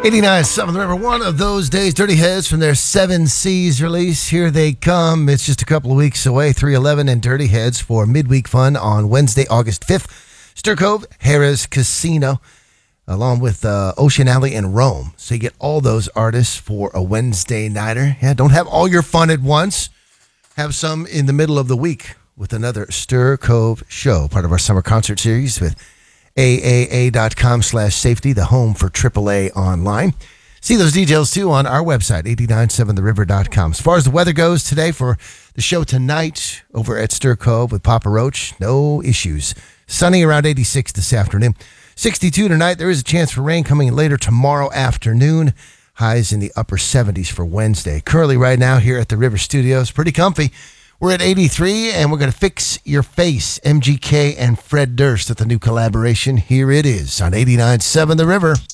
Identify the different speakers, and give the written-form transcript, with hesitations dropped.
Speaker 1: 89.7 The River, one of those days. Dirty Heads from their Seven Seas release. Here they come. It's just a couple of weeks away. 311 and Dirty Heads for midweek fun on Wednesday, August 5th. Stir Cove, Harrah's Casino, along with Ocean Alley and Rome. So you get all those artists for a Wednesday nighter. Yeah, don't have all your fun at once. Have some in the middle of the week with another Stir Cove show, part of our summer concert series with AAA.com/safety, the home for AAA online. See those details, too, on our website, 897theriver.com. As far as the weather goes today for the show tonight over at Stir Cove with Papa Roach, no issues. Sunny around 86 this afternoon. 62 tonight. There is a chance for rain coming later tomorrow afternoon. Highs in the upper 70s for Wednesday. Currently right now here at the River Studios. Pretty comfy. We're at 83, and we're going to fix your face. MGK and Fred Durst at the new collaboration. Here it is on 89.7 The River.